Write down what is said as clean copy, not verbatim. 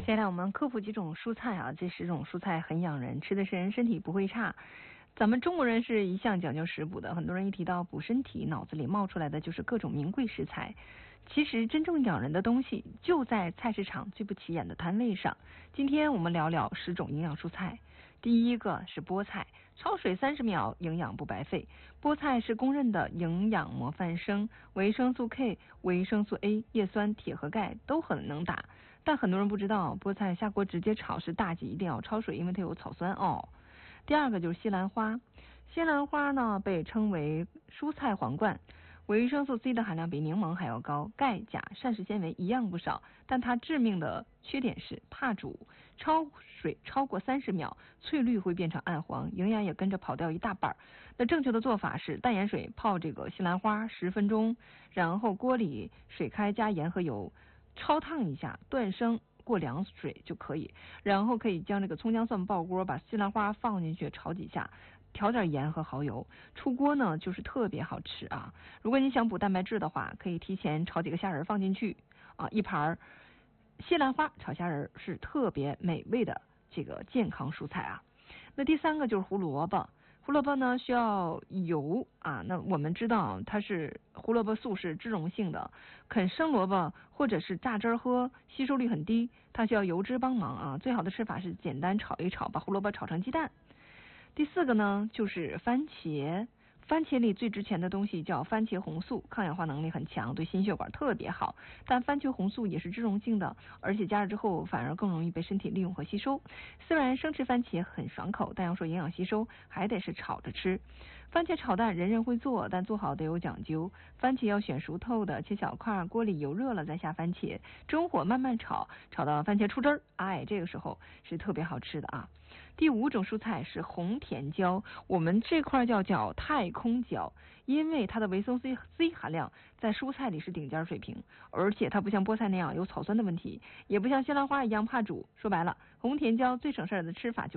接下来我们科普几种蔬菜啊，这10种蔬菜很养人，吃的是人身体不会差。咱们中国人是一向讲究食补的，很多人一提到补身体，脑子里冒出来的就是各种名贵食材。其实真正养人的东西就在菜市场最不起眼的摊位上。今天我们聊聊10种营养蔬菜。第一个是菠菜，焯水30秒，营养不白费。菠菜是公认的营养模范生，维生素 K、维生素 A、叶酸、铁和钙都很能打。但很多人不知道，菠菜下锅直接炒是大忌，一定要焯水，因为它有草酸哦。第二个就是西兰花，西兰花呢被称为蔬菜皇冠，维生素 C 的含量比柠檬还要高，钙、钾、膳食纤维一样不少，但它致命的缺点是怕煮，焯水超过30秒，翠绿会变成暗黄，营养也跟着跑掉一大半。那正确的做法是淡盐水泡这个西兰花10分钟，然后锅里水开加盐和油，焯烫一下，断生过凉水就可以，然后可以将这个葱姜蒜爆锅，把西兰花放进去炒几下，调点盐和蚝油，出锅呢就是特别好吃啊。如果你想补蛋白质的话，可以提前炒几个虾仁放进去啊，一盘西兰花炒虾仁是特别美味的这个健康蔬菜啊。那第三个就是胡萝卜。胡萝卜呢需要油啊，那我们知道它是胡萝卜素是脂溶性的，啃生萝卜或者是榨汁喝，吸收率很低，它需要油脂帮忙啊。最好的吃法是简单炒一炒，把胡萝卜炒成鸡蛋。第4个呢就是番茄。番茄里最值钱的东西叫番茄红素，抗氧化能力很强，对心血管特别好。但番茄红素也是脂溶性的，而且加热之后反而更容易被身体利用和吸收。虽然生吃番茄很爽口，但要说营养吸收，还得是炒着吃。番茄炒蛋人人会做，但做好得有讲究。番茄要选熟透的，切小块，锅里油热了再下番茄，中火慢慢炒，炒到番茄出汁儿，这个时候是特别好吃的啊。第5种蔬菜是红甜椒，我们这块叫太空椒，因为它的维生素 C 含量在蔬菜里是顶尖水平，而且它不像菠菜那样有草酸的问题，也不像西兰花一样怕煮。说白了，红甜椒最省事儿的吃法